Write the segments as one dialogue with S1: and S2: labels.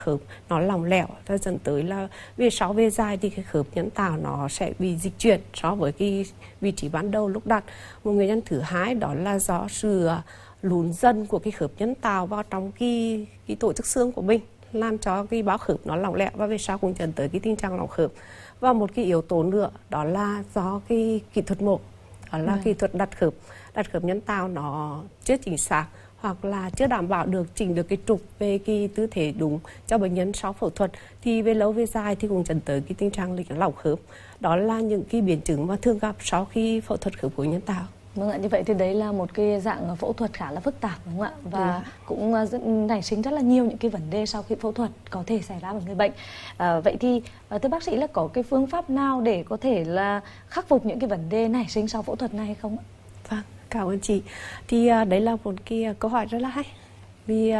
S1: khớp nó lỏng lẻo, và dẫn tới là về sau về dài thì cái khớp nhân tạo nó sẽ bị dịch chuyển so với cái vị trí ban đầu lúc đặt. Một nguyên nhân thứ hai đó là do sự lún dần của cái khớp nhân tạo vào trong cái tổ chức xương của mình, làm cho cái bao khớp nó lỏng lẻo và về sau cũng dẫn tới cái tình trạng lỏng khớp. Và một cái yếu tố nữa đó là do cái kỹ thuật mổ, đó là kỹ thuật đặt khớp nhân tạo nó chưa chính xác, hoặc là chưa đảm bảo được chỉnh được cái trục về cái tư thế đúng cho bệnh nhân sau phẫu thuật, thì về lâu về dài thì cũng dẫn tới cái tình trạng lỏng khớp. Đó là những cái biến chứng mà thường gặp sau khi phẫu thuật khớp gối nhân tạo.
S2: Vâng ạ, như vậy thì đấy là một cái dạng phẫu thuật khá là phức tạp đúng không ạ? Và cũng nảy sinh rất là nhiều những cái vấn đề sau khi phẫu thuật có thể xảy ra với người bệnh. Vậy thì thưa bác sĩ là có cái phương pháp nào để có thể là khắc phục những cái vấn đề nảy sinh sau phẫu thuật này hay không ạ?
S1: Vâng, cảm ơn chị. Thì đấy là một cái câu hỏi rất là hay. Vì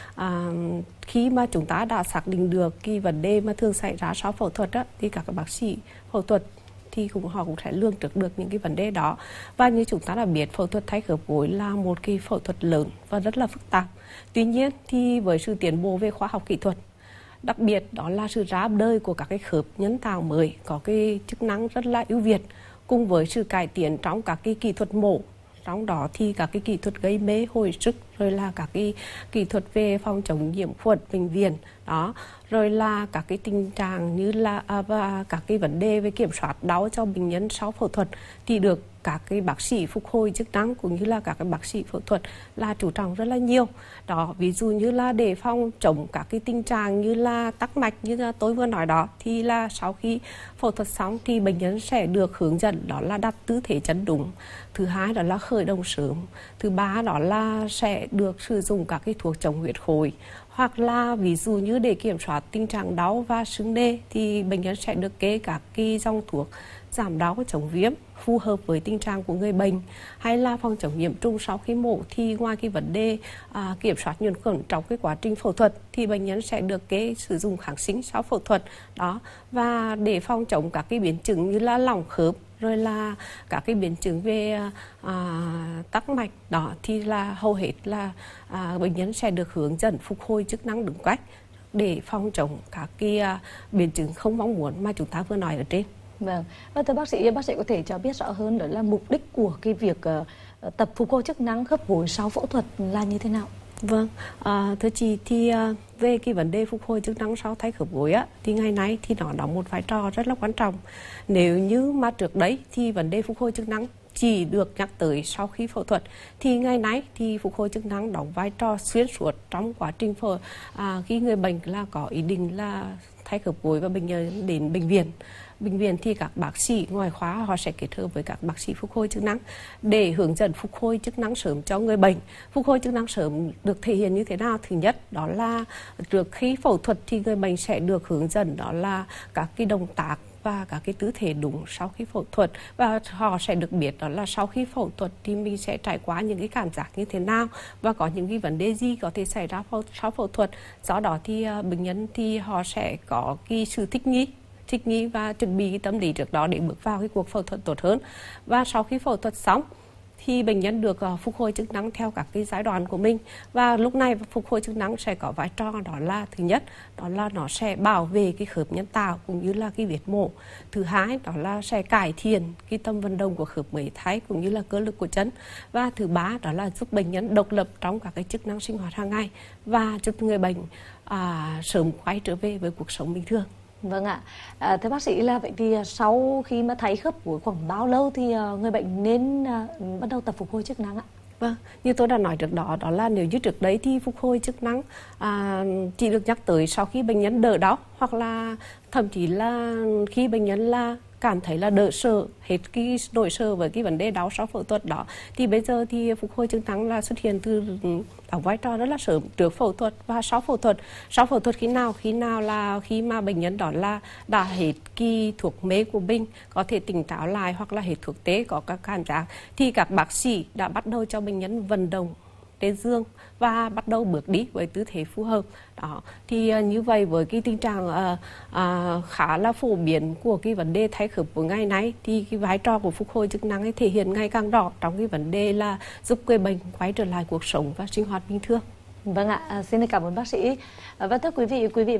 S1: khi mà chúng ta đã xác định được cái vấn đề mà thường xảy ra sau phẫu thuật á, thì các bác sĩ phẫu thuật thì họ cũng sẽ lường trước được những cái vấn đề đó. Và như chúng ta đã biết, phẫu thuật thay khớp gối là một cái phẫu thuật lớn và rất là phức tạp. Tuy nhiên thì với sự tiến bộ về khoa học kỹ thuật, đặc biệt đó là sự ra đời của các cái khớp nhân tạo mới có cái chức năng rất là ưu việt, cùng với sự cải tiến trong các cái kỹ thuật mổ, trong đó thì các cái kỹ thuật gây mê hồi sức, rồi là các cái kỹ thuật về phòng chống nhiễm khuẩn bệnh viện đó, rồi là các cái tình trạng như là và các cái vấn đề về kiểm soát đau cho bệnh nhân sau phẫu thuật thì được các cái bác sĩ phục hồi chức năng cũng như là các cái bác sĩ phẫu thuật là chú trọng rất là nhiều đó. Ví dụ như là để phòng chống các cái tình trạng như là tắc mạch như là tôi vừa nói đó, thì là sau khi phẫu thuật xong thì bệnh nhân sẽ được hướng dẫn đó là đặt tư thế chân đúng, thứ hai đó là khởi động sớm, thứ ba đó là sẽ được sử dụng các cái thuốc chống huyết khối, hoặc là ví dụ như để kiểm soát tình trạng đau và sưng nề thì bệnh nhân sẽ được kê các cái dòng thuốc giảm đau chống viêm phù hợp với tình trạng của người bệnh. Hay là phòng chống nhiễm trùng sau khi mổ thì ngoài cái vấn đề kiểm soát nhuần khuẩn trong cái quá trình phẫu thuật thì bệnh nhân sẽ được kê sử dụng kháng sinh sau phẫu thuật đó. Và để phòng chống các cái biến chứng như là lỏng khớp, rồi là các cái biến chứng về tắc mạch đó thì là hầu hết là bệnh nhân sẽ được hướng dẫn phục hồi chức năng đúng cách để phòng chống các cái biến chứng không mong muốn mà chúng ta vừa nói ở trên.
S2: Vâng, và thưa bác sĩ có thể cho biết rõ hơn đó là mục đích của cái việc tập phục hồi chức năng khớp gối sau phẫu thuật là như thế nào?
S1: Vâng, thưa chị, thì về cái vấn đề phục hồi chức năng sau thay khớp gối á, thì ngày nay thì nó đóng một vai trò rất là quan trọng. Nếu như mà trước đấy thì vấn đề phục hồi chức năng chỉ được nhắc tới sau khi phẫu thuật, thì ngày nay thì phục hồi chức năng đóng vai trò xuyên suốt trong quá trình khi người bệnh là có ý định là thay khớp gối và bệnh nhân đến bệnh viện. Bệnh viện thì các bác sĩ ngoại khoa họ sẽ kết hợp với các bác sĩ phục hồi chức năng để hướng dẫn phục hồi chức năng sớm cho người bệnh. Phục hồi chức năng sớm được thể hiện như thế nào? Thứ nhất đó là trước khi phẫu thuật thì người bệnh sẽ được hướng dẫn đó là các cái động tác và các cái tư thế đúng sau khi phẫu thuật, và họ sẽ được biết đó là sau khi phẫu thuật thì mình sẽ trải qua những cái cảm giác như thế nào và có những cái vấn đề gì có thể xảy ra sau phẫu thuật. Do đó thì bệnh nhân thì họ sẽ có cái sự thích nghi và chuẩn bị cái tâm lý trước đó để bước vào cái cuộc phẫu thuật tốt hơn. Và sau khi phẫu thuật xong thì bệnh nhân được phục hồi chức năng theo các cái giai đoạn của mình. Và lúc này phục hồi chức năng sẽ có vai trò đó là thứ nhất đó là nó sẽ bảo vệ cái khớp nhân tạo cũng như là cái vết mổ. Thứ hai đó là sẽ cải thiện cái tâm vận động của khớp mới thay cũng như là cơ lực của chân. Và thứ ba đó là giúp bệnh nhân độc lập trong các cái chức năng sinh hoạt hàng ngày và giúp người bệnh sớm quay trở về với cuộc sống bình thường.
S2: Vâng ạ. Thưa bác sĩ là vậy thì sau khi mà thay khớp gối khoảng bao lâu thì người bệnh nên bắt đầu tập phục hồi chức năng ạ?
S1: Vâng, như tôi đã nói trước đó, đó là nếu như trước đấy thì phục hồi chức năng chỉ được nhắc tới sau khi bệnh nhân đỡ đau, hoặc là thậm chí là khi bệnh nhân là cảm thấy là đỡ sợ, hết cái nỗi sợ với cái vấn đề đau sau phẫu thuật đó, thì bây giờ thì phục hồi chức năng là xuất hiện từ đóng vai trò rất là sớm, trước phẫu thuật và sau phẫu thuật. Sau phẫu thuật khi nào là khi mà bệnh nhân đó là đã hết cái thuốc mê của mình, có thể tỉnh táo lại, hoặc là hết thuốc tê có các cảm giác, thì các bác sĩ đã bắt đầu cho bệnh nhân vận động trên giường và bắt đầu bước đi với tư thế phù hợp đó. Thì như vậy với cái tình trạng khá là phổ biến của cái vấn đề thay khớp của ngày nay, thì cái vai trò của phục hồi chức năng ấy thể hiện ngày càng rõ trong cái vấn đề là giúp người bệnh quay trở lại cuộc sống và sinh hoạt bình thường.
S2: Vâng ạ, xin cảm ơn bác sĩ. Và thưa quý vị